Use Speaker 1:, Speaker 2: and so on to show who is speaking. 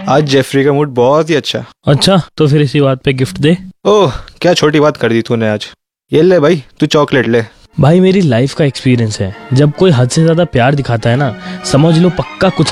Speaker 1: आज जेफरी का मूड बहुत ही अच्छा।
Speaker 2: अच्छा, तो फिर इसी बात पे गिफ्ट दे।
Speaker 1: ओह, क्या छोटी बात कर दी तूने आज। ये ले भाई, तू चॉकलेट ले।
Speaker 2: भाई मेरी लाइफ का एक्सपीरियंस है, जब कोई हद से ज्यादा प्यार दिखाता है ना, समझ लो पक्का कुछ